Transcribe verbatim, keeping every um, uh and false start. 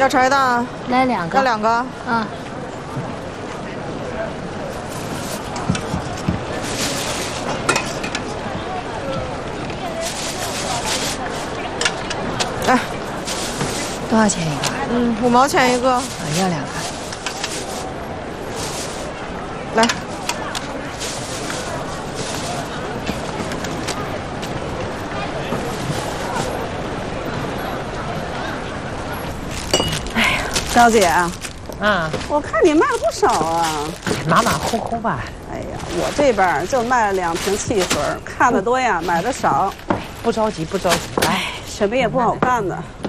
要茶叶蛋？ 来两个。 要两个。 嗯。 来， 多少钱一个？ 嗯，五毛钱一个。 啊，要两个。 来。 小姐啊， 啊， 我看你卖了不少啊， 马马虎虎吧。 哎呀，我这边就卖了两瓶汽水，看的多呀，买的少。 不着急，不着急。 哎，什么也不好干的。